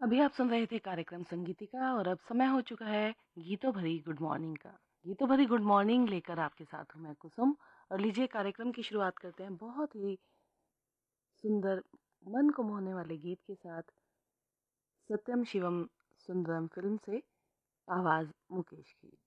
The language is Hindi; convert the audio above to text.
अभी आप सुन रहे थे कार्यक्रम संगीतिका और अब समय हो चुका है गीतों भरी गुड मॉर्निंग का। गीतों भरी गुड मॉर्निंग लेकर आपके साथ हूँ मैं कुसुम। और लीजिए कार्यक्रम की शुरुआत करते हैं बहुत ही सुंदर मन को मोहने वाले गीत के साथ। सत्यम शिवम सुंदरम फिल्म से आवाज मुकेश की।